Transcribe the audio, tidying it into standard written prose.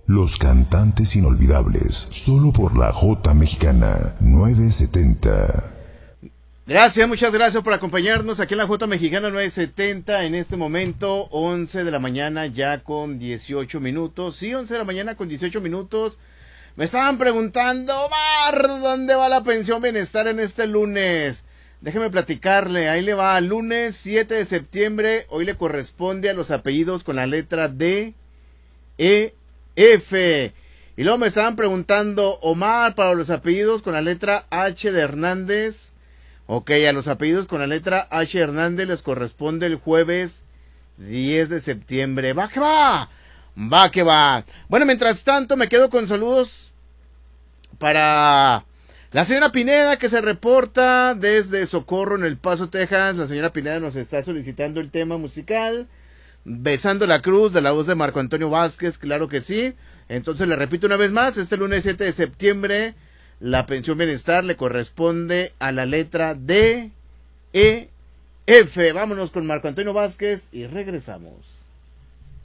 Los cantantes inolvidables, solo por la J Mexicana 970. Gracias, muchas gracias por acompañarnos aquí en la J Mexicana 970. En este momento, 11 de la mañana ya con 18 minutos. Sí, 11 de la mañana con 18 minutos. Me estaban preguntando, Omar, ¿dónde va la pensión bienestar en este lunes? Déjeme platicarle, ahí le va, lunes 7 de septiembre. Hoy le corresponde a los apellidos con la letra D, E, F. Y luego me estaban preguntando, Omar, para los apellidos con la letra H de Hernández. Ok, a los apellidos con la letra H de Hernández les corresponde el jueves 10 de septiembre. ¡Va que va! ¡Va que va! Bueno, mientras tanto me quedo con saludos para la señora Pineda, que se reporta desde Socorro, en El Paso, Texas. La señora Pineda nos está solicitando el tema musical Besando la Cruz, de la voz de Marco Antonio Vázquez, claro que sí. Entonces le repito una vez más, este lunes 7 de septiembre, la pensión bienestar le corresponde a la letra D, E, F. Vámonos con Marco Antonio Vázquez y regresamos.